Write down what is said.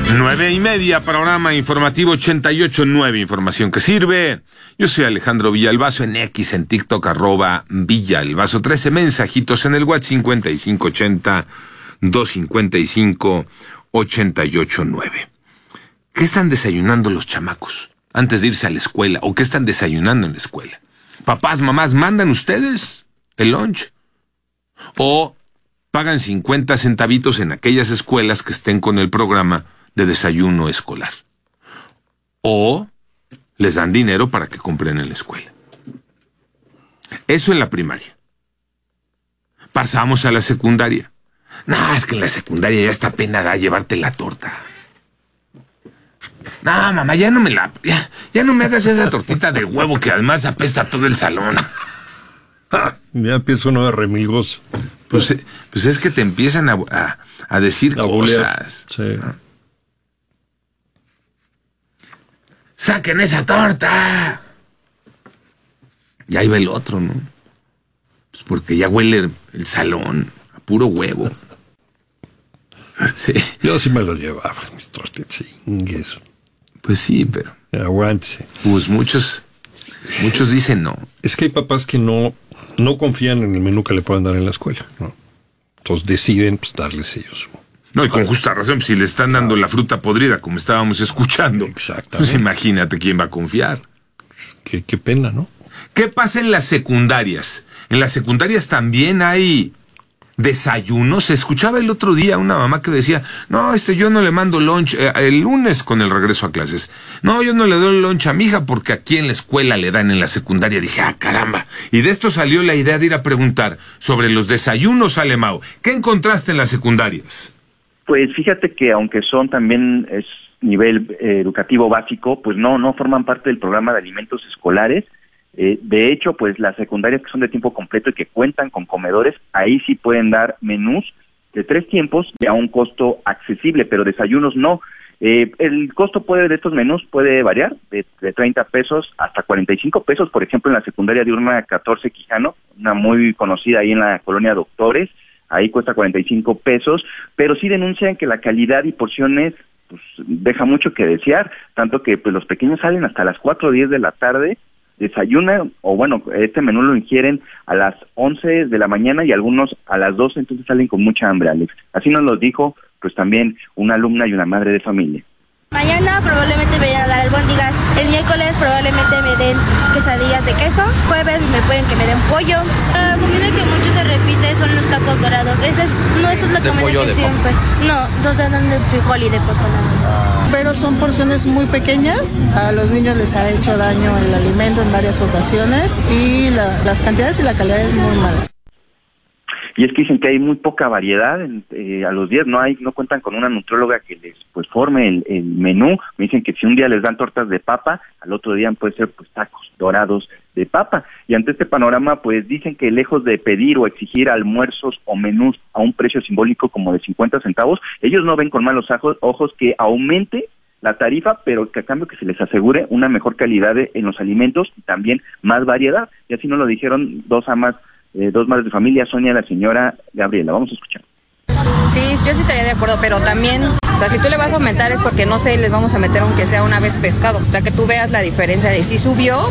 9:30, programa informativo 88.9, información que sirve. Yo soy Alejandro Villalbazo, en X, en TikTok, @Villalbazo. 13 mensajitos en el WhatsApp 5580-255-889. ¿Qué están desayunando los chamacos antes de irse a la escuela? ¿O qué están desayunando en la escuela? Papás, mamás, ¿mandan ustedes el lunch? ¿O pagan 50 centavitos en aquellas escuelas que estén con el programa de desayuno escolar? ¿O les dan dinero para que compren en la escuela? Eso en la primaria. Pasamos a la secundaria. No, es que en la secundaria ya está pena da llevarte la torta. No, mamá, ya no me hagas esa tortita de huevo que además apesta todo el salón. Ya empieza uno de remilgoso. Pues es que te empiezan a decir cosas. Sí. ¡Saquen esa torta! Y ahí va el otro, ¿no? Pues porque ya huele el salón a puro huevo. Sí. Yo sí me las llevaba, mis tortitas, eso. Pues sí, pero... Aguántese. Pues muchos dicen no. Es que hay papás que no confían en el menú que le puedan dar en la escuela, ¿no? Entonces deciden darles ellos. No, y con justa razón, pues, si le están dando la fruta podrida, como estábamos escuchando. Exactamente. Pues imagínate quién va a confiar. Qué pena, ¿no? ¿Qué pasa en las secundarias? En las secundarias también hay desayunos. Escuchaba el otro día una mamá que decía, no, yo no le mando lunch el lunes con el regreso a clases. No, yo no le doy lunch a mi hija porque aquí en la escuela le dan en la secundaria. Dije, caramba. Y de esto salió la idea de ir a preguntar sobre los desayunos, Alemão. ¿Qué encontraste en las secundarias? Pues fíjate que aunque son también es nivel educativo básico, pues no forman parte del programa de alimentos escolares. De hecho, pues las secundarias que son de tiempo completo y que cuentan con comedores, ahí sí pueden dar menús de 3 tiempos y a un costo accesible, pero desayunos no. El costo de estos menús puede variar de 30 pesos hasta 45 pesos, por ejemplo, en la secundaria diurna 14 Quijano, una muy conocida ahí en la colonia Doctores, ahí cuesta 45 pesos, pero sí denuncian que la calidad y porciones pues deja mucho que desear, tanto que pues los pequeños salen hasta las 4 o 10 de la tarde, desayunan, o bueno, este menú lo ingieren a las 11 de la mañana y algunos a las 12, entonces salen con mucha hambre, Alex. Así nos lo dijo, pues también una alumna y una madre de familia. Mañana probablemente me vayan a dar albóndigas, el miércoles probablemente me den quesadillas de queso, jueves pueden que me den pollo. La comida que mucho se repite son los tacos dorados, esa es la comida que siempre. No, nos dan de frijol y de papa nada más. Pero son porciones muy pequeñas, a los niños les ha hecho daño el alimento en varias ocasiones y las cantidades y la calidad es muy mala. Y es que dicen que hay muy poca variedad a los días, no cuentan con una nutrióloga que les pues forme el menú. Me dicen que si un día les dan tortas de papa, al otro día puede ser pues tacos dorados de papa. Y ante este panorama pues dicen que lejos de pedir o exigir almuerzos o menús a un precio simbólico como de 50 centavos, ellos no ven con malos ojos que aumente la tarifa, pero que a cambio que se les asegure una mejor calidad en los alimentos y también más variedad. Y así nos lo dijeron dos madres de familia, Sonia y la señora Gabriela. Vamos a escuchar. Sí, yo sí estaría de acuerdo, pero también, o sea, si tú le vas a aumentar es porque, no sé, les vamos a meter aunque sea una vez pescado. O sea, que tú veas la diferencia de si subió,